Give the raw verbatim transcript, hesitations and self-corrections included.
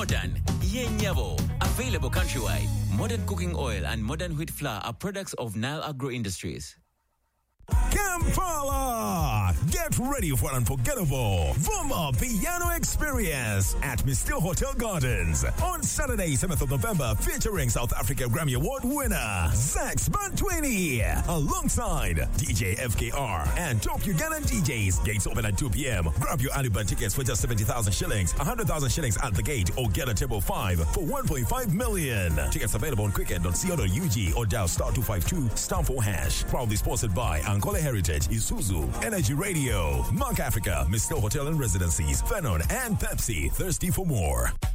Modern Yenyavo. Available countrywide. Modern cooking oil and modern wheat flour are products of Nile Agro Industries. Kampala! Get ready for an unforgettable Vuma Piano Experience at Mistil Hotel Gardens on Saturday, seventh of November, featuring South Africa Grammy Award winner Zax Bantwini alongside D J F K R and top Ugandan D Js. Gates open at two p.m. Grab your early bird tickets for just seventy thousand shillings, one hundred thousand shillings at the gate, or get a table five for one point five million. Tickets available on quicket dot co dot u g or dial star two five two star four hash. Proudly sponsored by Ankole Heritage, Isuzu, Energy Radio, Mark Africa, Mistil Hotel and Residencies, Fenon, and Pepsi. Thirsty for more.